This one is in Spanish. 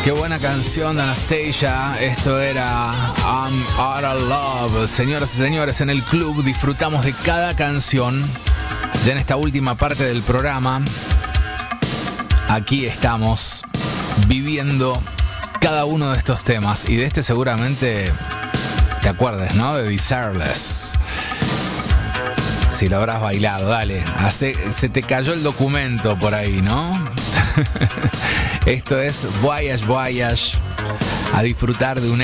Qué buena canción de Anastasia. Esto era I'm Out of Love. Señoras y señores, en el club disfrutamos de cada canción. Ya en esta última parte del programa, aquí estamos viviendo cada uno de estos temas. Y de este seguramente te acuerdas, ¿no? De Desireless. Si lo habrás bailado, dale. Se te cayó el documento por ahí, ¿no? Esto es Voyage Voyage. A disfrutar de un